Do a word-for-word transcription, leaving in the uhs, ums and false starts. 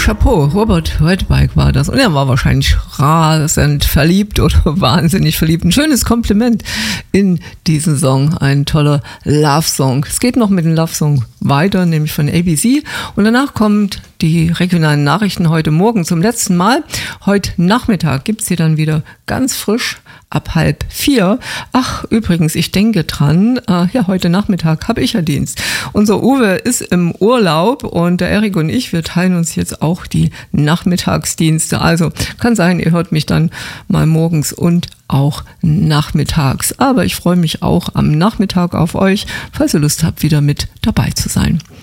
Chapeau, Robert Redbike war das. Und er war wahrscheinlich rasend verliebt oder wahnsinnig verliebt. Ein schönes Kompliment in diesen Song. Ein toller Love-Song. Es geht noch mit dem Love-Song weiter, nämlich von A B C. Und danach kommt die regionalen Nachrichten heute Morgen zum letzten Mal. Heute Nachmittag gibt es sie dann wieder ganz frisch ab halb vier. Ach, übrigens, ich denke dran, äh, ja, heute Nachmittag habe ich ja Dienst. Unser Uwe ist im Urlaub und der Erik und ich, wir teilen uns jetzt auch die Nachmittagsdienste. Also kann sein, ihr hört mich dann mal morgens und auch nachmittags. Aber ich freue mich auch am Nachmittag auf euch, falls ihr Lust habt, wieder mit dabei zu sein.